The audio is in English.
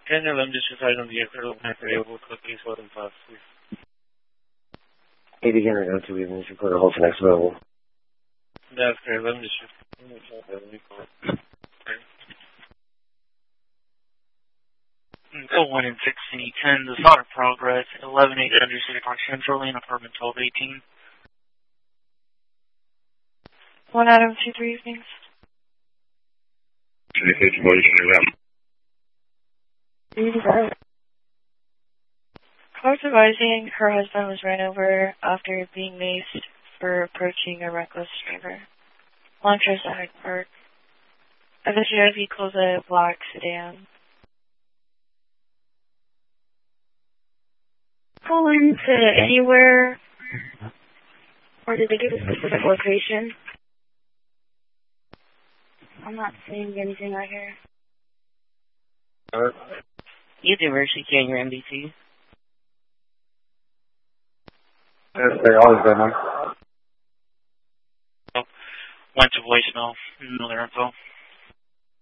Daniel, I'm just deciding on the vehicle available cookies for them fast, please. 80 Henry, go to evening, report a hold for next available. That's great, let me just Go 1 and 1610, the Southern Progress, 11800 City Park Central, in apartment 1218. 1 Adam, 2-3 evenings. Car's advising her husband was run over after being maced for approaching a reckless driver. Long Trace at Hyde Park. Eventually vehicles a black sedan. Pull into anywhere, or did they give a specific location? I'm not seeing anything right here. University King, your MDT. Yes, they always been on. Went to voicemail, no other info.